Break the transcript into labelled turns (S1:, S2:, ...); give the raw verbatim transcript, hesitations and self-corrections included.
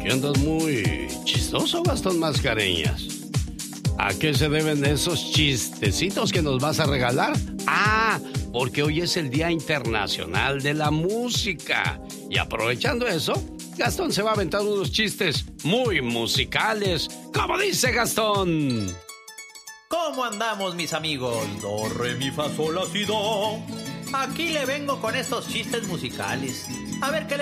S1: Y andas muy chistoso, Gastón Mascareñas. ¿A qué se deben esos chistecitos que nos vas a regalar? Ah, porque hoy es el Día Internacional de la Música. Y aprovechando eso, Gastón se va a aventar unos chistes muy musicales. ¿Cómo dice Gastón?
S2: ¿Cómo andamos, mis amigos? Do, re, mi, fa, sol, la, si, do. Aquí le vengo con estos chistes musicales. A ver qué le